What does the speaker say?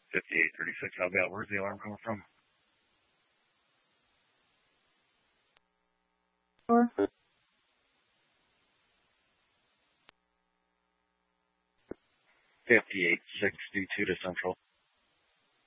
5836, how about, where's the alarm coming from? Sure. 58622 to Central.